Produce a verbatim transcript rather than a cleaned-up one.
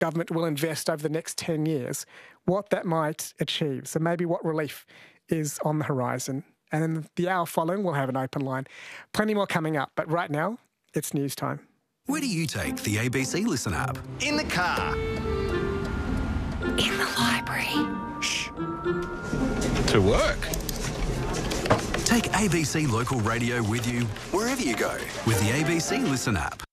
government will invest over the next ten years, what that might achieve. So maybe what relief is on the horizon. And in the hour following, we'll have an open line. Plenty more coming up, but right now, it's news time. Where do you take the A B C Listen app? In the car. In the library. Shh. To work. Take A B C Local Radio with you wherever you go with the A B C Listen app.